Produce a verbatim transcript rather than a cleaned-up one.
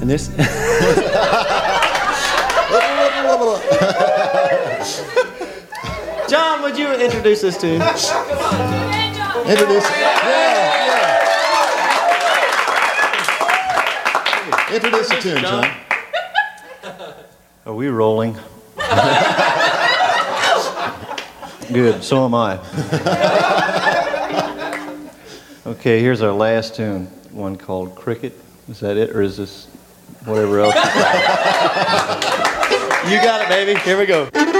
And this. John, would you introduce this tune? Introduce. Yeah, yeah. Introduce the tune, John. Are we rolling? Good, so am I. Okay, here's our last tune, one called Cricket. Is that it, or is this whatever else? You got it, baby. Here we go.